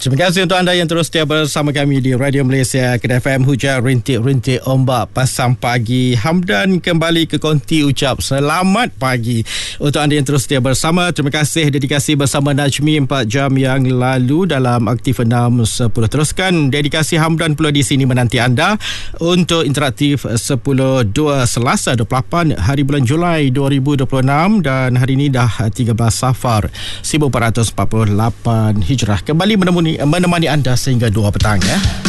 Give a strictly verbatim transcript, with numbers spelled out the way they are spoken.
Terima kasih untuk anda yang terus setia bersama kami di Radio Malaysia Kedah F M. Hujan rintik-rintik ombak pasang pagi. Hamdan kembali ke konti ucap selamat pagi untuk anda yang terus setia bersama. Terima kasih dedikasi bersama Najmi empat jam yang lalu dalam Aktif enam sepuluh. Teruskan dedikasi Hamdan pula di sini menanti anda untuk interaktif sepuluh dua Selasa dua puluh lapan hari bulan Julai dua ribu dua puluh enam, dan hari ini dah tiga belas Safar seribu empat ratus empat puluh lapan Hijrah. Kembali menemani, menemani anda sehingga dua petang ya.